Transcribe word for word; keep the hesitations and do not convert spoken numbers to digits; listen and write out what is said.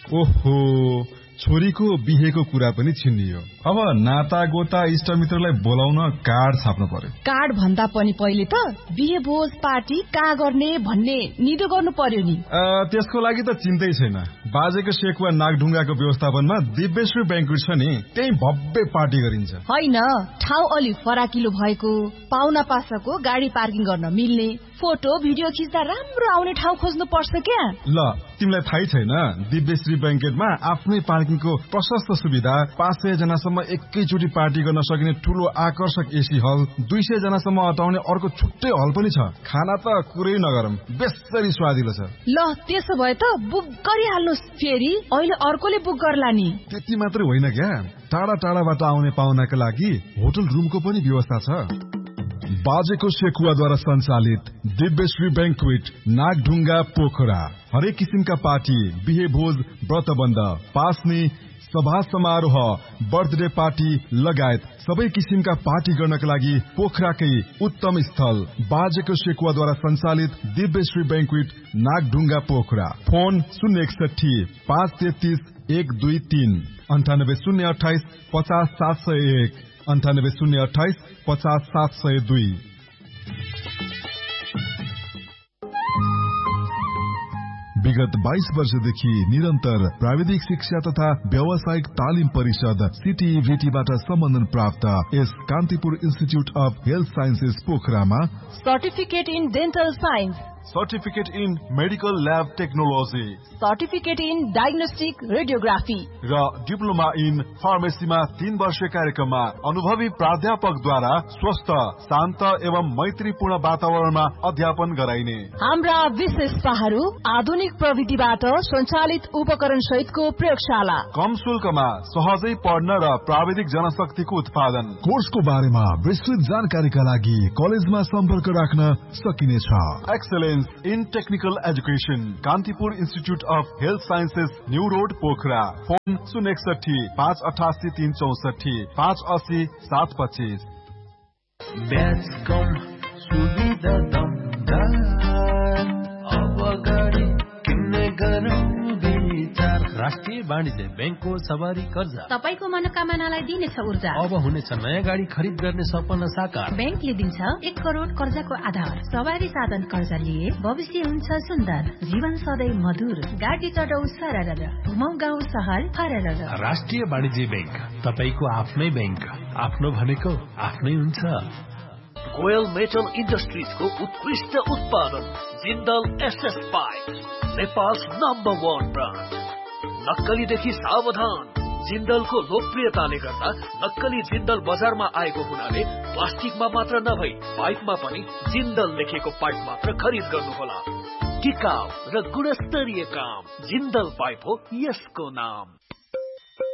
ओहो, छोरीको बिहेको कुरा पनि छिन्नियो। अब नाता गोता इष्टमित्रलाई बोलाउन कार्ड छाप्नु पर्यो। कार्ड भन्दा पनि पहिले त बिहे भोज पार्टी कहाँ गर्ने भन्ने निदो गर्नु पर्यो नि। त्यसको लागि त चिन्तै छैन। बाजेको सेकुवा नागढुङ्गाको व्यवस्थापनमा दिव्यश्री ब्याङ्कुट छ नि, त्यही भव्य पार्टी गरिन्छ। होइन, ठाउँ अलि फराकिलो भएको, पाहुना पासाको गाडी पार्किङ गर्न मिल्ने, फोटो भिडियो खिच्दा राम्रो आउने ठाउँ खोज्नु पर्छ क्या। ल, तिमीलाई थाहै छैन, दिव्यश्री ब्याङ्केटमा आफ्नै पार्किङको प्रशस्त सुविधा, पाँच सय जनासम्म एकैचोटि पार्टी गर्न सकिने ठूलो आकर्षक एसी हल, दुई सय जनासम्म अटाउने अर्को छुट्टै हल पनि छ। खाना त कुरै नगरौँ, बेसरी स्वादिलो छ। ल, त्यसो भए त बुक गरिहाल्नुहोस्, फेरि अहिले अर्कोले बुक गर्ला नि। त्यति मात्रै होइन क्या, टाढा टाढाबाट आउने पाहुनाका लागि होटल रुमको पनि व्यवस्था छ। बाजेको सेकुवाद्वारा सञ्चालित दिव्यश्री ब्याङ्क्वेट नागढुङ्गा पोखरा हरेक किसिमका पार्टी, बिहे भोज, व्रतबन्ध, पास्ने, सभा समारोह, बर्थडे पार्टी लगायत सबै किसिमका पार्टी गर्नका लागि पोखराकै उत्तम स्थल बाजेको सेकुवाद्वारा सञ्चालित दिव्यश्री ब्याङ्क्वेट नागढुङ्गा पोखरा। फोन शून्य एकसठी पाँच तेत्तीस एक दुई तीन अन्ठानब्बे शून्य अठाइस पचास सात सय एक अन्ठानब्बे शून्य अठाइस पचास सात सय दुई। विगत बाइस वर्षदेखि निरन्तर प्राविधिक शिक्षा तथा व्यावसायिक तालिम परिषद सीटीईभीटीबाट सम्बन्धन प्राप्त यस Kantipur institute of health sciences पोखरामा certificate in dental science, certificate in medical lab technology, certificate in diagnostic radiography र डिप्लोमा इन फार्मेसीमा तीन वर्षीय कार्यक्रममा अनुभवी प्राध्यापकद्वारा स्वस्थ, शान्त एवं मैत्रीपूर्ण वातावरणमा अध्यापन गराइने। हाम्रा विशेषताहरू आधुनिक प्रविधिबाट सञ्चालित उपकरण सहितको प्रयोगशाला, कम शुल्कमा सहजै पढ्न र प्राविधिक जनशक्तिको उत्पादन। कोर्सको बारेमा विस्तृत जानकारीका लागि कलेजमा सम्पर्क राख्न सकिनेछ। Excellence in technical education, Kantipur institute of health sciences, new road Pokhara. Phone शून्य एकसठी पाँच अठासी तीन चौसठी पाँच असी सात पच्चीस। ब्याज कम, सुविधा दमदार, अब गाडी किन्ने गरौँ विचार। राष्ट्रिय वाणिज्य ब्याङ्कको सवारी कर्जा तपाईको मनोकामनालाई दिनेछ ऊर्जा। अब हुनेछ नयाँ गाडी खरिद गर्ने सपना साकार। ब्याङ्कले दिन्छ एक करोड कर्जाको आधार। सवारी साधन कर्जा लिए भविष्य हुन्छ सुन्दर, जीवन सधैँ मधुर। गाडी चढाउ सरर, घुमाउ गाउँ सहर फरर। राष्ट्रिय वाणिज्य ब्याङ्क, तपाईँको आफ्नै ब्याङ्क, आफ्नो भनेको आफ्नै हुन्छ। गोयल मेटल इन्डस्ट्रिजको उत्कृष्ट उत्पादन Jindal SS pipe, Nepal number one brand. नक्कलीदेखि सावधान। जिन्दलको लोकप्रियताले गर्दा नक्कली जिन्दल बजारमा आएको हुनाले प्लास्टिकमा मात्र नभई पाइपमा पनि जिन्दल लेखेको पाइप मात्र खरिद गर्नुहोला। टिकाउ र गुणस्तरीय काम, जिन्दल पाइप हो यसको नाम।